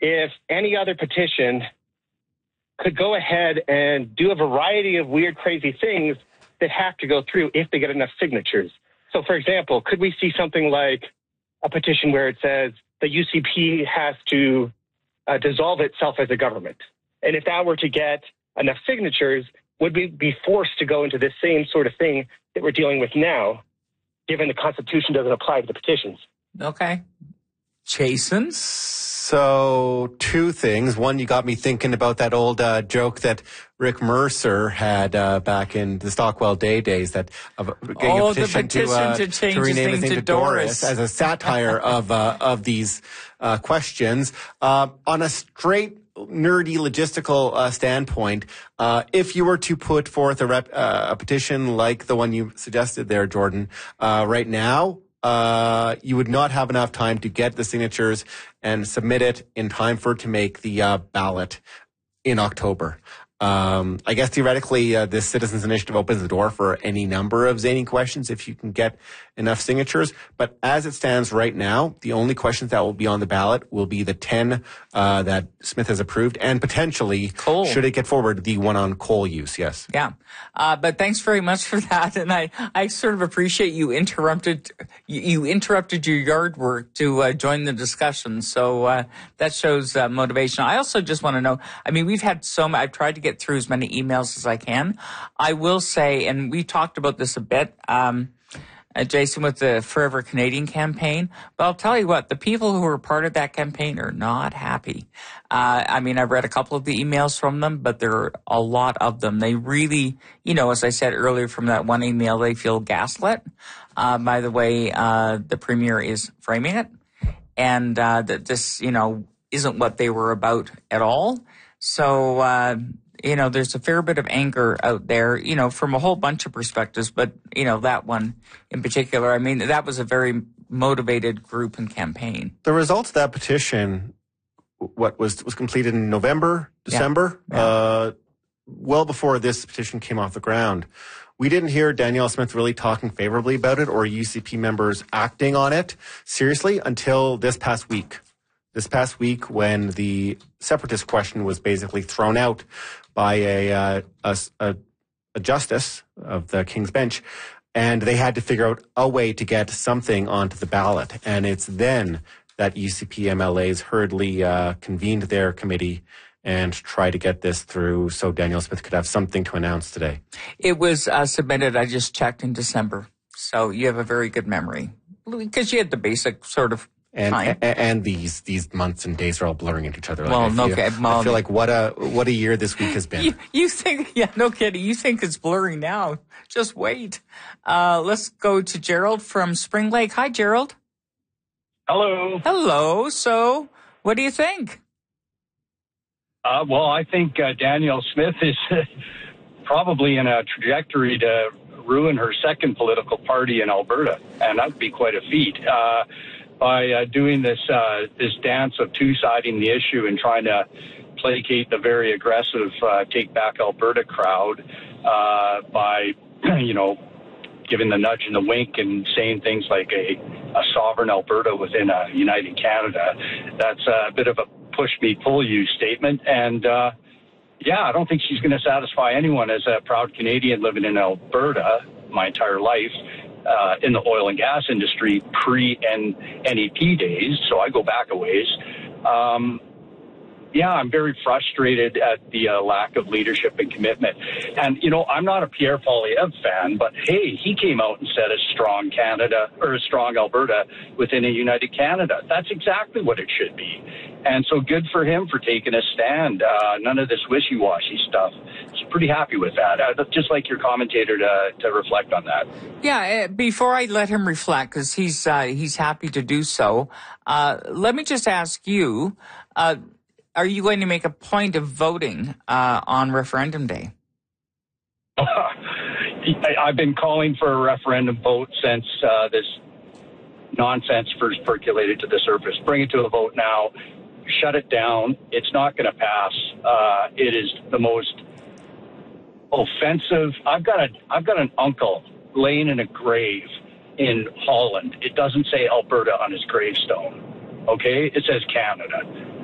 if any other petition could go ahead and do a variety of weird, crazy things that have to go through if they get enough signatures. So, for example, could we see something like a petition where it says the UCP has to dissolve itself as a government? And if that were to get enough signatures, would we be forced to go into this same sort of thing that we're dealing with now, given the Constitution doesn't apply to the petitions? Okay. Jason? So, two things. One, you got me thinking about that old joke that Rick Mercer had back in the Stockwell Day days, that getting a petition to rename his name to Doris as a satire of these questions. On a straight nerdy logistical standpoint, if you were to put forth a petition like the one you suggested there, Jordan, right now, you would not have enough time to get the signatures and submit it in time for it to make the ballot in October. I guess theoretically, this Citizens Initiative opens the door for any number of zany questions if you can get enough signatures. But as it stands right now, the only questions that will be on the ballot will be the 10 that Smith has approved, and potentially, coal, should it get forward, the one on coal use. Yes. Yeah. But thanks very much for that. And I sort of appreciate you interrupted your yard work to join the discussion. So that shows motivation. I also just want to know, I mean, we've had I've tried to get through as many emails as I can. I will say, and we talked about this a bit, Jason, with the Forever Canadian campaign. But I'll tell you what, the people who were part of that campaign are not happy. I mean, I've read a couple of the emails from them, but there are a lot of them. They really, as I said earlier from that one email, they feel gaslit by the way the Premier is framing it. And that this, isn't what they were about at all. So, there's a fair bit of anger out there, from a whole bunch of perspectives. But, that one in particular, I mean, that was a very motivated group and campaign. The results of that petition, was completed in November, December, well before this petition came off the ground. We didn't hear Danielle Smith really talking favorably about it or UCP members acting on it seriously until this past week. This past week, when the separatist question was basically thrown out by a justice of the King's Bench, and they had to figure out a way to get something onto the ballot. And it's then that UCP MLAs hurriedly convened their committee and tried to get this through so Danielle Smith could have something to announce today. It was submitted, I just checked, in December. So you have a very good memory, because you had the basic sort of And these months and days are all blurring into each other. Well, I feel like what a year this week has been. You think, no kidding, you think it's blurring now. Just wait. Let's go to Gerald from Spring Lake. Hi, Gerald. Hello. Hello. So, what do you think? Well, I think Danielle Smith is probably in a trajectory to ruin her second political party in Alberta, and that would be quite a feat. By doing this dance of two-siding the issue and trying to placate the very aggressive Take Back Alberta crowd by, giving the nudge and the wink and saying things like a sovereign Alberta within a united Canada. That's a bit of a push-me-pull-you statement. And, I don't think she's going to satisfy anyone as a proud Canadian living in Alberta my entire life. In the oil and gas industry pre-NEP days, so I go back a ways. I'm very frustrated at the lack of leadership and commitment. And, I'm not a Pierre Poilievre fan, but hey, he came out and said a strong Canada or a strong Alberta within a united Canada. That's exactly what it should be. And so good for him for taking a stand. None of this wishy-washy stuff. I'm pretty happy with that. I'd just like your commentator to reflect on that. Yeah, before I let him reflect, because he's happy to do so, let me just ask you, are you going to make a point of voting on referendum day? I've been calling for a referendum vote since this nonsense first percolated to the surface. Bring it to a vote now. Shut it down. It's not going to pass. It is the most offensive. I've got an uncle laying in a grave in Holland. It doesn't say Alberta on his gravestone. Okay? It says Canada.